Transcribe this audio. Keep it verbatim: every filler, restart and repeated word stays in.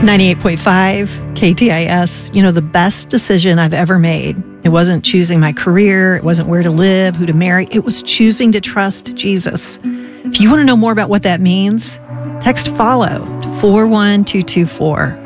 ninety-eight point five K T I S, you know, the best decision I've ever made. It wasn't choosing my career. It wasn't where to live, who to marry. It was choosing to trust Jesus. If you want to know more about what that means, text FOLLOW to four one two two four.